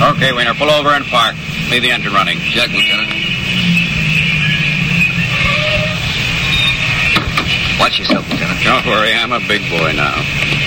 Okay, Wiener, pull over and park. Leave the engine running. Check, Lieutenant. Watch yourself, Lieutenant. Don't worry, I'm a big boy now.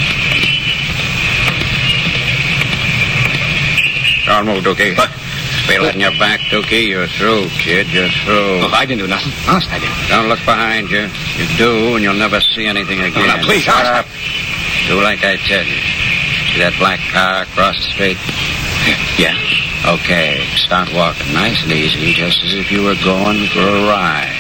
Don't move, Dookie. What? Feel it in your back, Dookie. You're through, kid. You're through. Look, I didn't do nothing. Honest, I didn't. Don't look behind you. You do, and you'll never see anything again. Now, please, Shut honest. up. Do like I tell you. See that black car across the street? Yeah. Okay, start walking nice and easy, just as if you were going for a ride.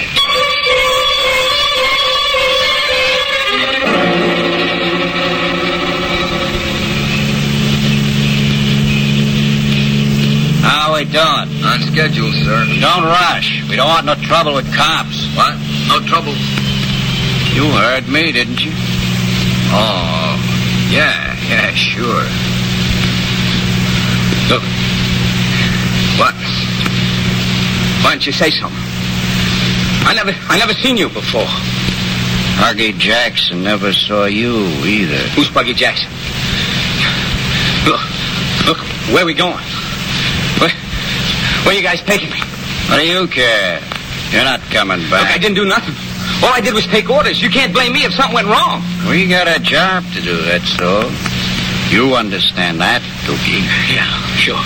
How we doing? On schedule, sir. Don't rush. We don't want no trouble with cops. What? No trouble? You heard me, didn't you? Oh, yeah, sure. Look. What? Why didn't you say something? I never seen you before. Buggy Jackson never saw you either. Who's Buggy Jackson? Look, where we going? Where you guys taking me? What do you care? You're not coming back. Look, I didn't do nothing. All I did was take orders. You can't blame me if something went wrong. We got a job to do, that's all. You understand that, Dookie? Yeah, sure.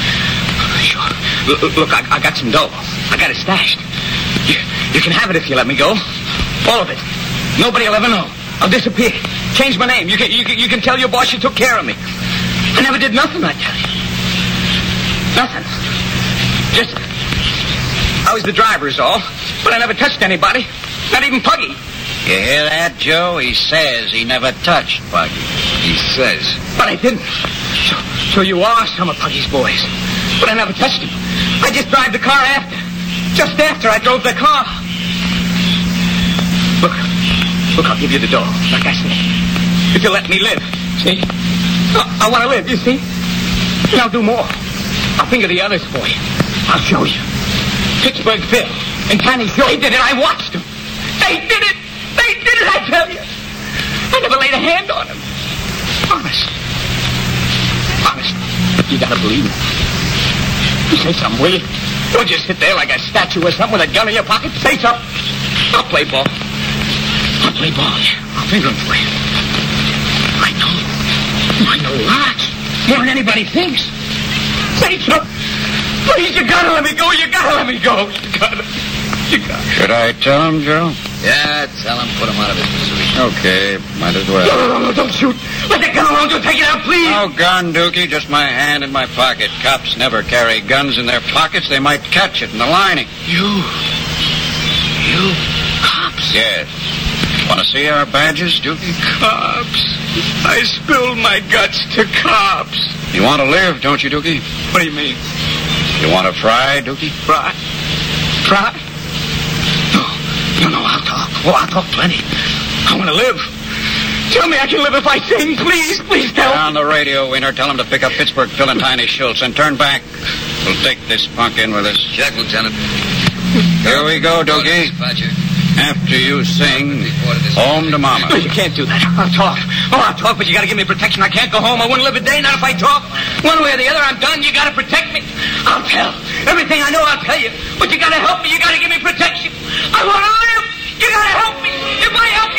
Look, I got some dough. I got it stashed. You can have it if you let me go. All of it. Nobody will ever know. I'll disappear. Change my name. You can tell your boss you took care of me. I never did nothing, I tell you. Nothing. Just, I was the driver is all. But I never touched anybody. Not even Puggy. You hear that, Joe? He says he never touched Puggy. He says. But I didn't. So you are some of Puggy's boys. But I never touched him. I just drive the car after. Just after I drove the car. Look, I'll give you the dough, like I said. If you let me live, see? I want to live, you see? And I'll do more. I'll think of the others for you. I'll show you. Pittsburgh Phil and Tiny Joe. They did it. I watched them. They did it, I tell you. I never laid a hand on them. Honest. You gotta believe me. You say something, will you? Don't just sit there like a statue or something with a gun in your pocket. Say something. I'll play ball. Yeah. I'll finger him for you. I know lots. More than anybody thinks. Say something. Please, you gotta let me go. You gotta. Should I tell him, Joe? Yeah, tell him. Put him out of his misery. Okay, might as well. No, don't shoot. Let that gun alone. Don't take it out, please. No gun, Dookie. Just my hand in my pocket. Cops never carry guns in their pockets. They might catch it in the lining. You cops? Yes. Want to see our badges, Dookie? Cops. I spilled my guts to cops. You want to live, don't you, Dookie? What do you mean? You want to fry, Dookie? Fry? No, I'll talk. Oh, I'll talk plenty. I want to live. Tell me I can live if I sing. Please tell me. On the radio, Wiener, tell him to pick up Pittsburgh Phil and Tiny Schultz and turn back. We'll take this punk in with us. Check, Lieutenant. Here we go, Dookie. After you sing, home to Mama. No, you can't do that. I'll talk, but you gotta give me protection. I can't go home. I wouldn't live a day, not if I talk. One way or the other, I'm done. You gotta protect me. I'll tell. Everything I know, I'll tell you. But you gotta help me. You gotta give me protection. I wanna live. You gotta help me. If I help you,